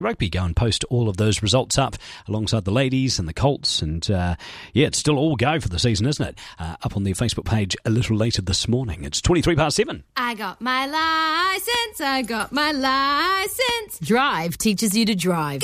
Rugby, go and post all of those results up alongside the ladies and the Colts. And it's still all go for the season, isn't it? Up on their Facebook page a little later this morning. It's 7:23. I got my license. I got my license. Drive teaches you to drive. Go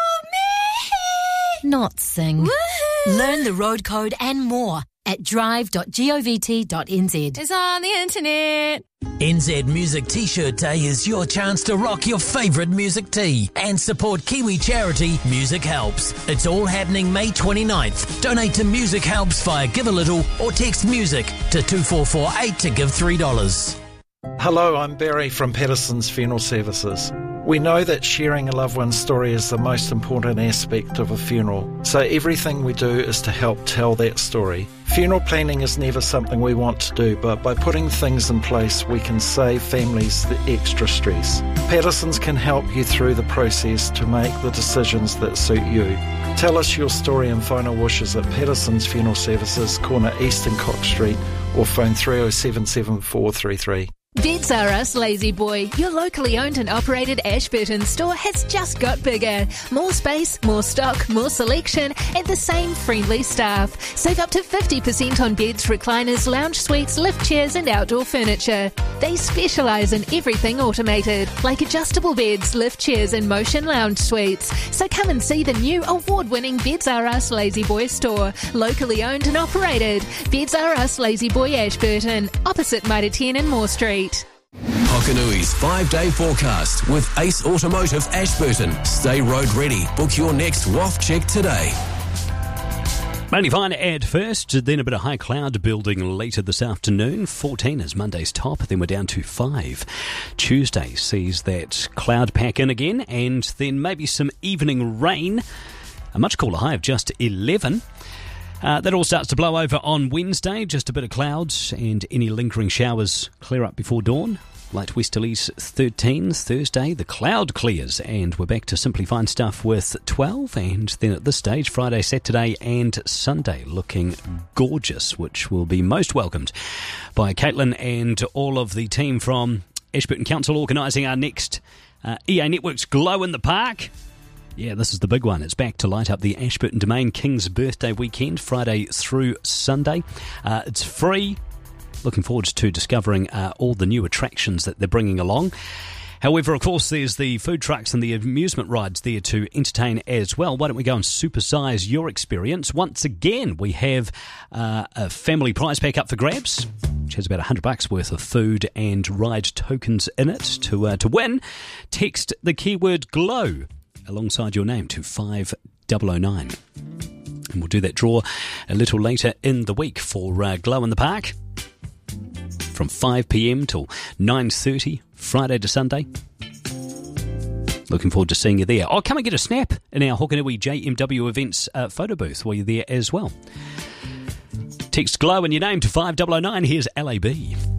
me! Not sing. Woo-hoo. Learn the road code and more at drive.govt.nz. It's on the internet. NZ Music T-Shirt Day is your chance to rock your favourite music tee and support Kiwi charity Music Helps. It's all happening May 29th. Donate to Music Helps via Give a Little or text MUSIC to 2448 to give $3. Hello, I'm Barry from Patterson's Funeral Services. We know that sharing a loved one's story is the most important aspect of a funeral, so everything we do is to help tell that story. Funeral planning is never something we want to do, but by putting things in place, we can save families the extra stress. Patterson's can help you through the process to make the decisions that suit you. Tell us your story and final wishes at Patterson's Funeral Services, corner East and Cox Street, or phone 307 7433. Beds Are Us Lazy Boy, your locally owned and operated Ashburton store has just got bigger. More space, more stock, more selection, and the same friendly staff. Save up to 50% on beds, recliners, lounge suites, lift chairs and outdoor furniture. They specialise in everything automated, like adjustable beds, lift chairs and motion lounge suites. So come and see the new award-winning Beds Are Us Lazy Boy store, locally owned and operated. Beds Are Us Lazy Boy Ashburton, opposite Mitre 10 and Moore Street. Hokanui's 5-day forecast with Ace Automotive Ashburton. Stay road ready. Book your next WAF check today. Mainly fine at first, then a bit of high cloud building later this afternoon. 14 is Monday's top, then we're down to 5. Tuesday sees that cloud pack in again, and then maybe some evening rain. A much cooler high of just 11. That all starts to blow over on Wednesday. Just a bit of clouds and any lingering showers clear up before dawn. Light westerlies 13. Thursday, the cloud clears and we're back to simply fine stuff with 12. And then at this stage, Friday, Saturday and Sunday looking gorgeous, which will be most welcomed by Caitlin and all of the team from Ashburton Council organising our next EA Networks Glow in the Park. Yeah, this is the big one. It's back to light up the Ashburton Domain King's Birthday weekend, Friday through Sunday. It's free. Looking forward to discovering all the new attractions that they're bringing along. However, of course, there's the food trucks and the amusement rides there to entertain as well. Why don't we go and supersize your experience? Once again, we have a family prize pack up for grabs, which has about $100 worth of food and ride tokens in it. To win, text the keyword GLOW alongside your name to 5009. And we'll do that draw a little later in the week for Glow in the Park from 5 p.m. till 9:30, Friday to Sunday. Looking forward to seeing you there. Oh, come and get a snap in our Hokanui JMW Events photo booth while you're there as well. Text GLOW in your name to 5009. Here's LAB.